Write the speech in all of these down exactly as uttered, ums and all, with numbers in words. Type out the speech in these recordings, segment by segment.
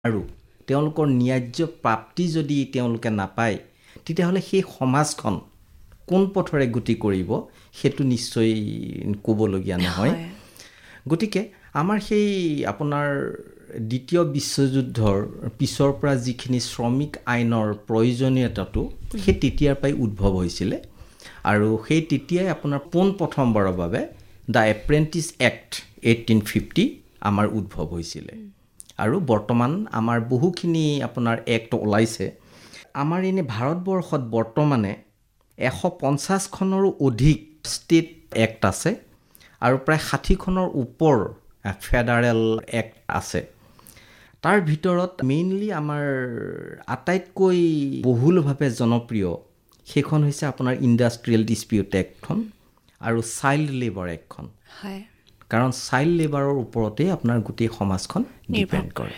আৰু তেওঁলোকৰ ন্যায্য প্ৰাপ্তি যদি তেওঁলোকে নাপায় তেতিয়াহ'লে সেই সমাজখন কোন পথৰে গতি কৰিব সেইটো নিশ্চয় ক'বলগীয়া নহয়। গতিকে আমাৰ সেই আপোনাৰ দ্বিতীয় বিশ্বযুদ্ধৰ পিছৰ পৰা যিখিনি শ্ৰমিক আইনৰ প্ৰয়োজনীয়তাটো সেই তেতিয়াৰ পৰাই উদ্ভৱ হৈছিলে আৰু সেই তেতিয়াই আপোনাৰ পোন প্ৰথমবাৰৰ বাবে the apprentice act eighteen fifty আমাৰ উদ্ভৱ হৈছিলে আৰু বৰ্তমান আমাৰ বহুখিনি আপোনাৰ এক্ট ওলাইছে। আমাৰ এনে ভাৰতবৰ্ষত বৰ্তমানে এশ পঞ্চাছখনৰো অধিক ষ্টেট এক্ট আছে আৰু প্ৰায় ষাঠিখনৰ ওপৰ ফেডাৰেল এক্ট আছে। তাৰ ভিতৰত মেইনলি আমাৰ আটাইতকৈ বহুলভাৱে জনপ্ৰিয় সেইখন হৈছে আপোনাৰ ইণ্ডাষ্ট্ৰিয়েল ডিছপিউট এক্টখন আৰু চাইল্ড লেবাৰ এক্টখন। হয়, কাৰণ চাইল্ড লেবাৰৰ ওপৰতে আপোনাৰ গোটেই সমাজখন ডিপেণ্ড কৰে।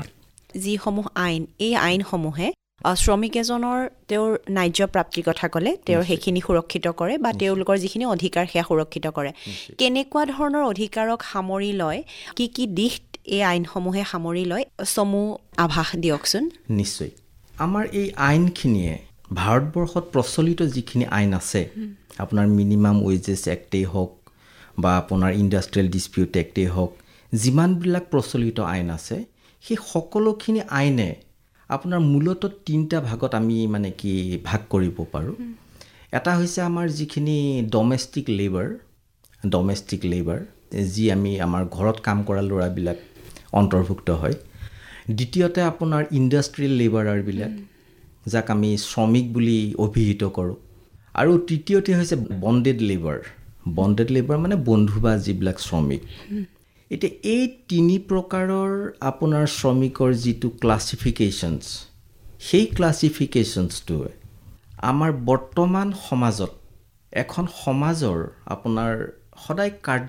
যিসমূহ আইন, এই আইনসমূহে শ্ৰমিক এজনৰ তেওঁৰ ন্যায্য প্ৰাপ্তিৰ কথা ক'লে তেওঁৰ সেইখিনি সুৰক্ষিত কৰে বা তেওঁলোকৰ যিখিনি অধিকাৰ সেয়া সুৰক্ষিত কৰে। কেনেকুৱা ধৰণৰ অধিকাৰক সামৰি লয়, কি কি দিশ এই আইনসমূহে সামৰি লয়, চমু আভাস দিয়কচোন। নিশ্চয়। আমাৰ এই আইনখিনিয়ে ভাৰতবৰ্ষত প্ৰচলিত যিখিনি আইন আছে, আপোনাৰ মিনিমাম ৱেজেছ এক্টেই হওক বা আপোনাৰ ইণ্ডাষ্ট্ৰিয়েল ডিছপিউট এক্টেই হওক, যিমানবিলাক প্ৰচলিত আইন আছে সেই সকলোখিনি আইনে আপোনাৰ মূলতঃ তিনিটা ভাগত আমি মানে কি ভাগ কৰিব পাৰোঁ। এটা হৈছে আমাৰ যিখিনি ডমেষ্টিক লেবাৰ, ডমেষ্টিক লেবাৰ যি আমি আমাৰ ঘৰত কাম কৰা ল'ৰাবিলাক অন্তৰ্ভুক্ত হয়। দ্বিতীয়তে আপোনাৰ ইণ্ডাষ্ট্ৰিয়েল লেবাৰাৰবিলাক যাক আমি শ্ৰমিক বুলি অভিহিত কৰোঁ। আৰু তৃতীয়তে হৈছে বণ্ডেড লেবাৰ। বণ্ডেড লেবাৰ মানে বন্ধু বা যিবিলাক শ্ৰমিক। এতিয়া এই তিনি প্ৰকাৰৰ আপোনাৰ শ্ৰমিকৰ যিটো ক্লাছিফিকেশ্যনছ, সেই ক্লাছিফিকেশ্যনছটোৱে আমাৰ বৰ্তমান সমাজত এখন সমাজৰ আপোনাৰ সদায়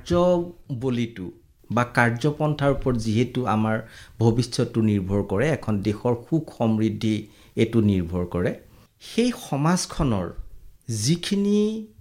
কাৰ্যবলীটো বা কাৰ্যপন্থাৰ ওপৰত যিহেতু আমাৰ ভৱিষ্যতটো নিৰ্ভৰ কৰে, এখন দেশৰ সুখ সমৃদ্ধি এইটো নিৰ্ভৰ কৰে, সেই সমাজখনৰ যিখিনি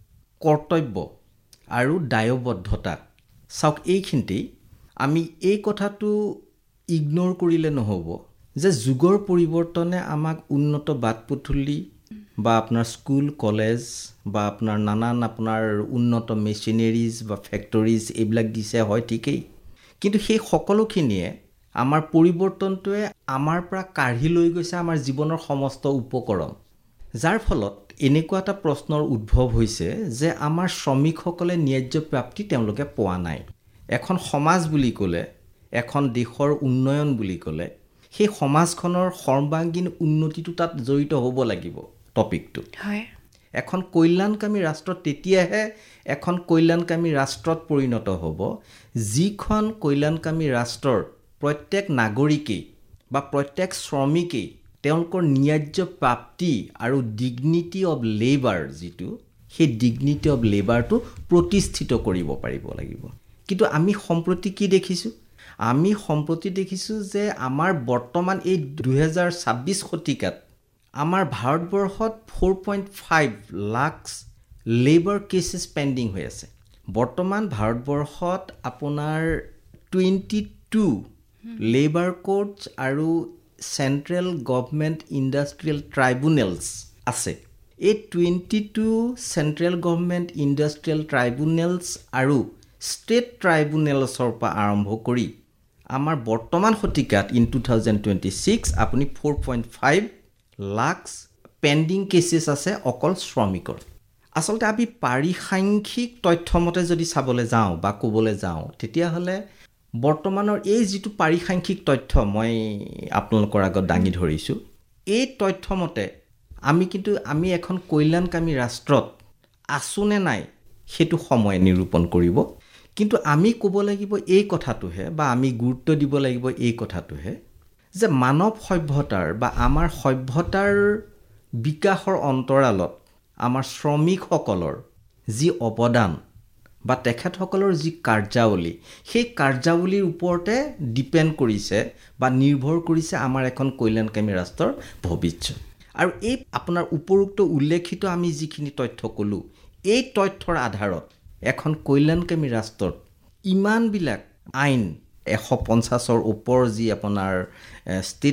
কৰ্তব্য আৰু দায়বদ্ধতা, চাওক এইখিনিতেই আমি এই কথাটো ইগন'ৰ কৰিলে নহ'ব যে যুগৰ পৰিৱৰ্তনে আমাক উন্নত বাট পথলি বা আপোনাৰ স্কুল কলেজ বা আপোনাৰ নানান আপোনাৰ উন্নত মেচিনেৰিজ বা ফেক্টৰিজ এইবিলাক দিছে, হয় ঠিকেই, কিন্তু সেই সকলোখিনিয়ে আমাৰ পৰিৱৰ্তনটোৱে আমাৰ পৰা কাঢ়ি লৈ গৈছে আমাৰ জীৱনৰ সমস্ত উপকৰণ, যাৰ ফলত এনেকুৱা এটা প্ৰশ্নৰ উদ্ভৱ হৈছে যে আমাৰ শ্ৰমিকসকলে ন্যায্য প্ৰাপ্তি তেওঁলোকে পোৱা নাই। এখন সমাজ বুলি ক'লে, এখন দেশৰ উন্নয়ন বুলি ক'লে সেই সমাজখনৰ সৰ্বাংগীন উন্নতিটো তাত জড়িত হ'ব লাগিব টপিকটো। হয়, এখন কল্যাণকামী ৰাষ্ট্ৰ তেতিয়াহে এখন কল্যাণকামী ৰাষ্ট্ৰত পৰিণত হ'ব যিখন কল্যাণকামী ৰাষ্ট্ৰৰ প্ৰত্যেক নাগৰিকেই বা প্ৰত্যেক শ্ৰমিকেই তেওঁলোকৰ ন্যায্য প্ৰাপ্তি আৰু ডিগনিটি অৱ লেবাৰ, যিটো সেই ডিগনিটি অৱ লেবাৰটো প্ৰতিষ্ঠিত কৰিব পাৰিব লাগিব। কিন্তু আমি সম্প্ৰতি কি দেখিছোঁ? আমি সম্প্ৰতি দেখিছোঁ যে আমাৰ বৰ্তমান এই দুহেজাৰ ছাব্বিছ শতিকাত আমাৰ ভাৰতবৰ্ষত four point five lakh labour cases pending হৈ আছে। বৰ্তমান ভাৰতবৰ্ষত আপোনাৰ টুৱেণ্টি টু লেবাৰ কোৰ্টছ আৰু চেণ্ট্ৰেল গভমেণ্ট ইণ্ডাষ্ট্ৰিয়েল ট্ৰাইব্যুনেলছ আছে। এই twenty two central government industrial ট্ৰাইব্যুনেলছ আৰু ষ্টেট ট্ৰাইব্যুনেলছৰ পৰা আৰম্ভ কৰি আমাৰ বৰ্তমান শতিকাত in two thousand twenty six আপুনি four point five lakh pending cases আছে অকল শ্ৰমিকৰ। আচলতে আমি পাৰিসাংখ্যিক তথ্যমতে যদি চাবলৈ যাওঁ বা ক'বলৈ যাওঁ তেতিয়াহ'লে বৰ্তমানৰ এই যিটো পাৰিসাংখ্যিক তথ্য মই আপোনালোকৰ আগত দাঙি ধৰিছোঁ, এই তথ্যমতে আমি কিন্তু আমি এখন কল্যাণকামী ৰাষ্ট্ৰত আছোঁ নে নাই সেইটো সময় নিৰূপণ কৰিব। কিন্তু আমি ক'ব লাগিব এই কথাটোহে বা আমি গুৰুত্ব দিব লাগিব এই কথাটোহে যে মানৱ সভ্যতাৰ বা আমাৰ সভ্যতাৰ বিকাশৰ অন্তৰালত আমাৰ শ্ৰমিকসকলৰ যি অৱদান বা তেখেতসকলৰ যি কাৰ্যাৱলী, সেই কাৰ্যাৱলীৰ ওপৰতে ডিপেণ্ড কৰিছে বা নিৰ্ভৰ কৰিছে আমাৰ এখন কল্যাণকামী ৰাষ্ট্ৰৰ ভৱিষ্যত। আৰু এই আপোনাৰ উপৰোক্ত উল্লেখিত আমি যিখিনি তথ্য ক'লোঁ, এই তথ্যৰ আধাৰত এখন কল্যাণকামী ৰাষ্ট্ৰত ইমানবিলাক আইন এশ পঞ্চাছৰ ওপৰ যি আপোনাৰ ষ্টেট